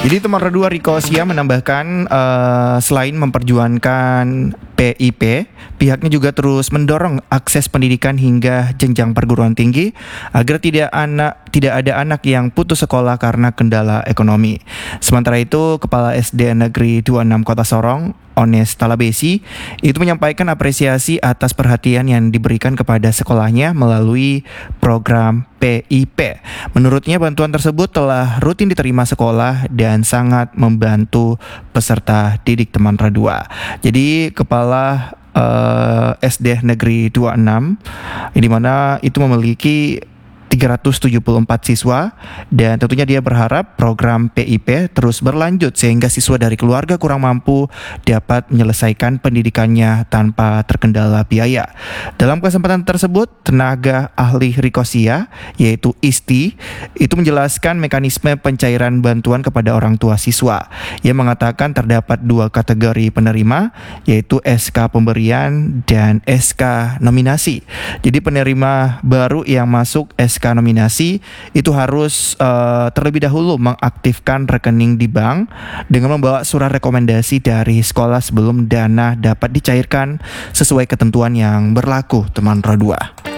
Jadi teman Redua Riko Sia menambahkan selain memperjuangkan PIP, pihaknya juga terus mendorong akses pendidikan hingga jenjang perguruan tinggi agar tidak ada anak yang putus sekolah karena kendala ekonomi. Sementara itu, Kepala SD Negeri 26 Kota Sorong, Ones Talabesi, itu menyampaikan apresiasi atas perhatian yang diberikan kepada sekolahnya melalui program PIP. Menurutnya bantuan tersebut telah rutin diterima sekolah dan sangat membantu peserta didik teman Redua. Jadi Kepala SD Negeri 26 di mana itu memiliki 374 siswa dan tentunya dia berharap program PIP terus berlanjut sehingga siswa dari keluarga kurang mampu dapat menyelesaikan pendidikannya tanpa terkendala biaya. Dalam kesempatan tersebut, tenaga ahli Riko Sia yaitu Isti itu menjelaskan mekanisme pencairan bantuan kepada orang tua siswa. Ia mengatakan terdapat dua kategori penerima yaitu SK pemberian dan SK nominasi. Jadi penerima baru yang masuk SK nominasi itu harus terlebih dahulu mengaktifkan rekening di bank dengan membawa surat rekomendasi dari sekolah sebelum dana dapat dicairkan sesuai ketentuan yang berlaku teman Redua.